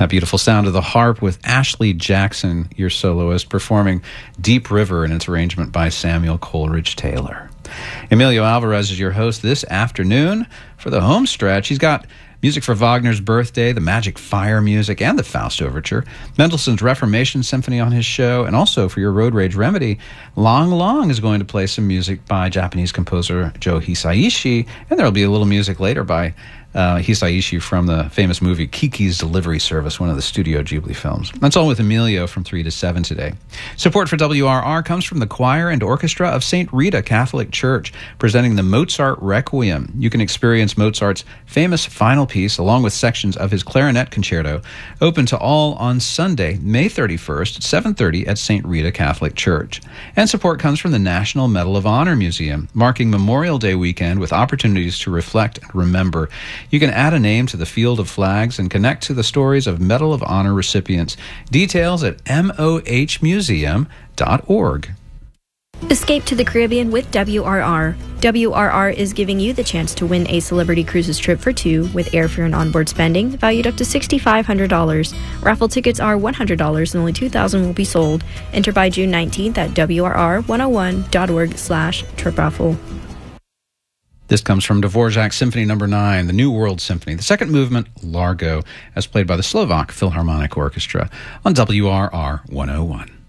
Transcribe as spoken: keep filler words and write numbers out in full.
That beautiful sound of the harp with Ashley Jackson, your soloist, performing Deep River in its arrangement by Samuel Coleridge Taylor. Emilio Alvarez is your host this afternoon for the home stretch. He's got music for Wagner's Birthday, the Magic Fire music, and the Faust Overture, Mendelssohn's Reformation Symphony on his show, and also for your road rage remedy, Long Long is going to play some music by Japanese composer Joe Hisaishi, and there will be a little music later by uh, Hisaishi from the famous movie Kiki's Delivery Service, one of the Studio Ghibli films. That's all with Emilio from three to seven today. Support for W R R comes from the choir and orchestra of Saint Rita Catholic Church, presenting the Mozart Requiem. You can experience Mozart's famous final piece, along with sections of his clarinet concerto, open to all on Sunday, May thirty-first at seven thirty at Saint Rita Catholic Church. And support comes from the National Medal of Honor Museum, marking Memorial Day weekend with opportunities to reflect and remember. You can add a name to the field of flags and connect to the stories of Medal of Honor recipients. Details at m o h museum dot org. Escape to the Caribbean with W R R. W R R is giving you the chance to win a Celebrity Cruises trip for two with airfare and onboard spending valued up to six thousand five hundred dollars. Raffle tickets are one hundred dollars and only two thousand will be sold. Enter by June nineteenth at W R R one oh one dot org slash trip raffle. This comes from Dvorak's Symphony Number nine, the New World Symphony, the second movement, Largo, as played by the Slovak Philharmonic Orchestra on W R R one oh one.